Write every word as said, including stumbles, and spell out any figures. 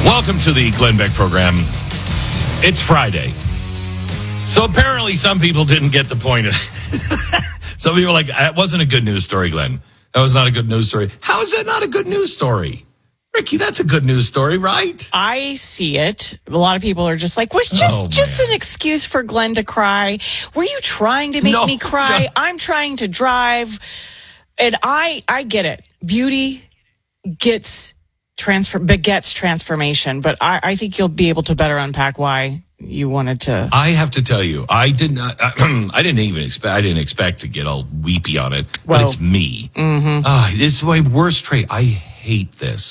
Welcome to the Glenn Beck program. It's Friday. So apparently some people didn't get the point of Some people are like, that wasn't a good news story, Glenn. That was not a good news story. How is that not a good news story? Ricky, that's a good news story, right? I see it. A lot of people are just like, was just Oh, just man. an excuse for Glenn to cry. Were you trying to make No, me cry? no. I'm trying to drive. And I I get it. Beauty gets transfer begets transformation, but I, I think you'll be able to better unpack why you wanted to. I have to tell you, I did not. I didn't even expect. I didn't expect to get all weepy on it. Well, but it's me. Mm-hmm. Uh, it's my worst trait. I hate this.